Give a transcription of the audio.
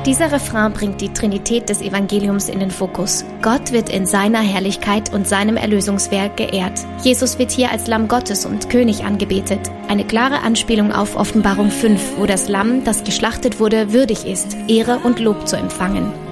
Dieser Refrain bringt die Trinität des Evangeliums in den Fokus. Gott wird in seiner Herrlichkeit und seinem Erlösungswerk geehrt. Jesus wird hier als Lamm Gottes und König angebetet. Eine klare Anspielung auf Offenbarung 5, wo das Lamm, das geschlachtet wurde, würdig ist, Ehre und Lob zu empfangen.